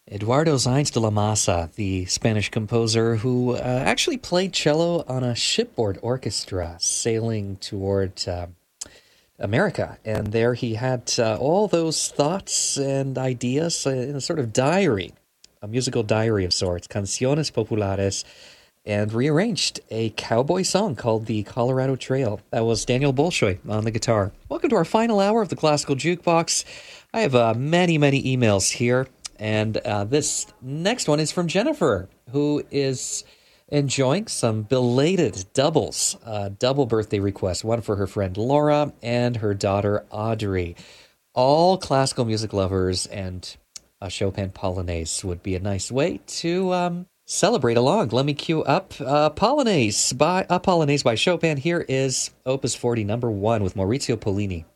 Eduardo Sainz de la Masa, the Spanish composer who actually played cello on a shipboard orchestra sailing toward America. And there he had all those thoughts and ideas in a sort of diary, a musical diary of sorts, Canciones Populares, and rearranged a cowboy song called The Colorado Trail. That was Daniel Bolshoi on the guitar. Welcome to our final hour of the Classical Jukebox. I have many, many emails here, and this next one is from Jennifer, who is enjoying some belated doubles, double birthday requests, one for her friend Laura and her daughter Audrey. All classical music lovers, and a Chopin Polonaise would be a nice way to celebrate along. Let me cue up Polonaise by Chopin. Here is Opus 40, number 1, with Maurizio Pollini.